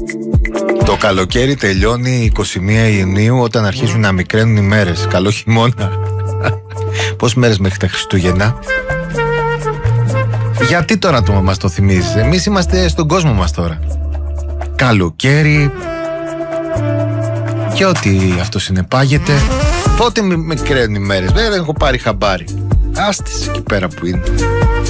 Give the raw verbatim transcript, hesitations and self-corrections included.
Το καλοκαίρι τελειώνει εικοστή πρώτη Ιουνίου, όταν αρχίζουν να μικραίνουν οι μέρες. Καλό χειμώνα. Πόσες μέρες μέχρι τα Χριστούγεννα? Γιατί τώρα το μας το θυμίζεις? Εμείς είμαστε στον κόσμο μας τώρα. Καλοκαίρι και ό,τι αυτό συνεπάγεται. Πότε μικραίνουν οι μέρες? Δεν έχω πάρει χαμπάρι. Άστης εκεί πέρα που είναι.